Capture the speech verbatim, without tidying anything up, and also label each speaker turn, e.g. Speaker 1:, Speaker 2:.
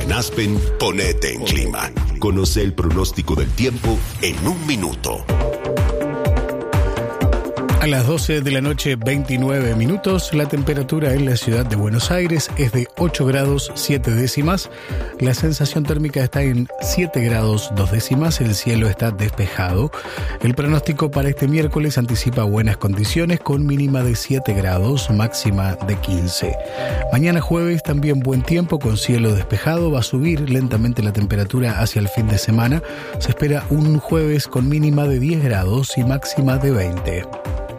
Speaker 1: En Aspen, ponete en clima. Conoce el pronóstico del tiempo en un minuto.
Speaker 2: A las doce de la noche, veintinueve minutos, la temperatura en la ciudad de Buenos Aires es de ocho grados siete décimas. La sensación térmica está en siete grados dos décimas. El cielo está despejado. El pronóstico para este miércoles anticipa buenas condiciones con mínima de siete grados, máxima de quince. Mañana jueves también buen tiempo con cielo despejado. Va a subir lentamente la temperatura hacia el fin de semana. Se espera un jueves con mínima de diez grados y máxima de veinte.